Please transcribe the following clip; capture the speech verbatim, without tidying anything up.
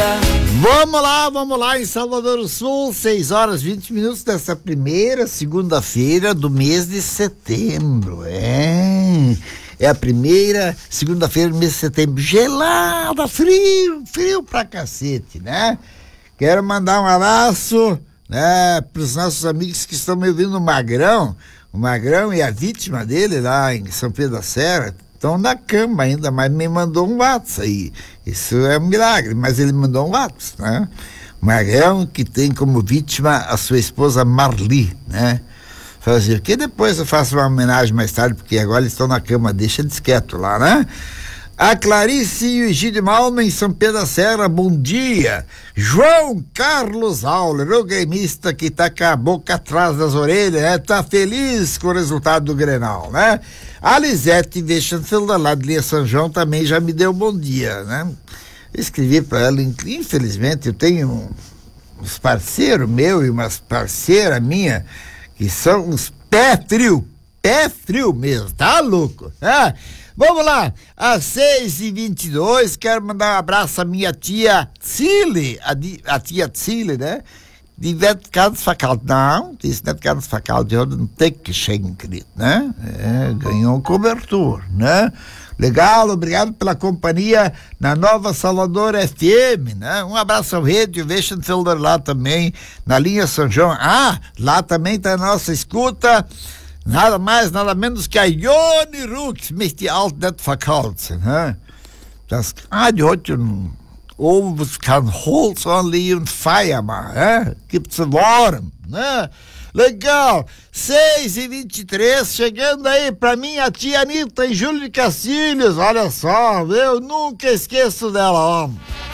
vida. Vamos lá, vamos lá em Salvador do Sul, seis horas e vinte minutos dessa primeira segunda-feira do mês de setembro. É, é a primeira segunda-feira do mês de setembro. Gelada, frio, frio pra cacete, né? Quero mandar um abraço, né, pros nossos amigos que estão me ouvindo no Magrão. O Magrão e a vítima dele lá em São Pedro da Serra estão na cama ainda, mas me mandou um WhatsApp aí. Isso é um milagre, mas ele mandou um WhatsApp, né? O Magrão, que tem como vítima a sua esposa Marli, né? Fazer que depois eu faço uma homenagem mais tarde, porque agora eles estão na cama, deixa eles quietos lá, né? A Clarice e o Egídio Malma em São Pedro da Serra, bom dia. João Carlos Auler, o gremista que tá com a boca atrás das orelhas, né? Tá feliz com o resultado do Grenal, né? A Lisete Weichenfelder, lá de Linha São João, também já me deu bom dia, né? Eu escrevi para ela, infelizmente, eu tenho uns parceiros meus e umas parceiras minhas que são uns pé frio, pé frio mesmo, tá louco? Ah, vamos lá, às seis e vinte e dois, quero mandar um abraço à minha tia Cile, a, di, a tia Cile, né? Die werd ganz verkauft. Não, die ist nicht ganz verkauft, die hat um Tick geschenkt, né? É, ganhou um cobertor, né? Legal, obrigado pela companhia na Nova Salvador F M, né? Um abraço ao Rede, o Weichenfelder lá também, na linha São João. Ah, lá também tá a nossa escuta, nada mais, nada menos que a Joni Rux, mich die alt nicht verkauft, né? Das, ah, die hat um oben kann Holz anlegen und Feier machen, né? Gibt's warm, né? Legal, seis e vinte e três, chegando aí pra mim a tia Anitta em Júlio de Castilhos, olha só, eu nunca esqueço dela, ó.